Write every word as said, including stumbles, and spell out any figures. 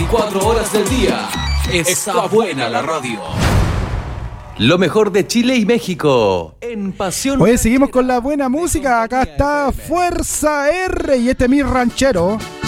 veinticuatro horas del día. Está buena la radio. Lo mejor de Chile y México en Pasión. Oye, seguimos con la buena música. Acá está Fuerza R y este es mi ranchero.